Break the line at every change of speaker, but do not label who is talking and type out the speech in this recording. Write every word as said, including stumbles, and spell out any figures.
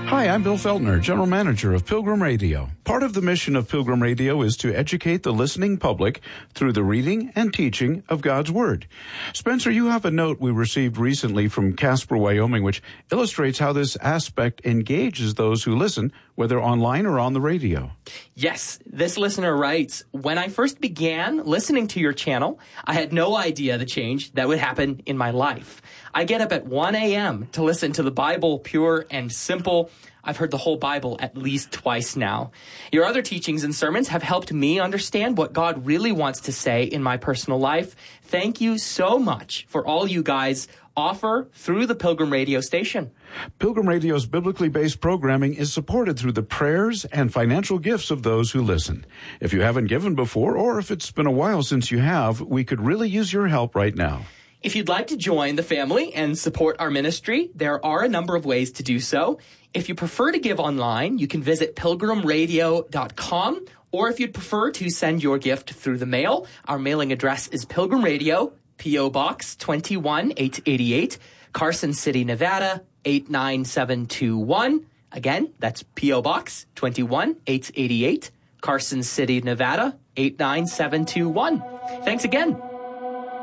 Hi, I'm Bill Feltner, General Manager of Pilgrim Radio. Part of the mission of Pilgrim Radio is to educate the listening public through the reading and teaching of God's Word. Spencer, you have a note we received recently from Casper, Wyoming, which illustrates how this aspect engages those who listen, whether online or on the radio.
Yes, this listener writes, when I first began listening to your channel, I had no idea the change that would happen in my life. I get up at one a.m. to listen to the Bible pure and simple. I've heard the whole Bible at least twice now. Your other teachings and sermons have helped me understand what God really wants to say in my personal life. Thank you so much for all you guys offer through the Pilgrim Radio station.
Pilgrim Radio's biblically based programming is supported through the prayers and financial gifts of those who listen. If you haven't given before, or if it's been a while since you have, we could really use your help right now.
If you'd like to join the family and support our ministry, there are a number of ways to do so. If you prefer to give online, you can visit pilgrim radio dot com, or if you'd prefer to send your gift through the mail, our mailing address is Pilgrim Radio, P O. Box twenty-one eight eighty-eight, Carson City, Nevada, eight nine seven two one. Again, that's P O. Box twenty-one eight eighty-eight, Carson City, Nevada, eight nine seven two one. Thanks again.